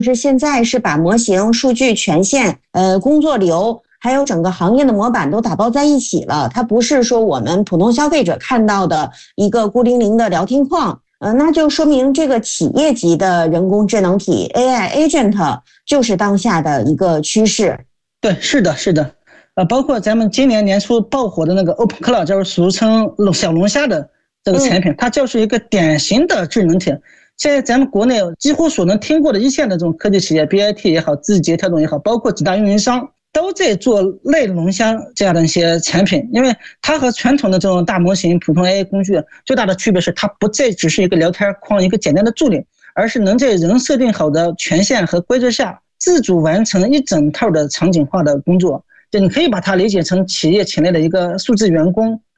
是现在是把模型、数据、权限、工作流，还有整个行业的模板都打包在一起了。它不是说我们普通消费者看到的一个孤零零的聊天框。那就说明这个企业级的人工智能体 AI agent 就是当下的一个趋势。 对，是的，是的。包括咱们今年年初爆火的那个 OpenClaw， 就是俗称小龙虾的这个产品，它就是一个典型的智能体。现在咱们国内几乎所能听过的一线的这种科技企业 ，BAT 也好，字节跳动也好，包括几大运营商都在做类龙虾这样的一些产品。因为它和传统的这种大模型、普通 AI 工具最大的区别是，它不再只是一个聊天框、一个简单的助理，而是能在人设定好的权限和规则下，自主完成一整套的场景化的工作。就你可以把它理解成企业潜力的一个数字员工，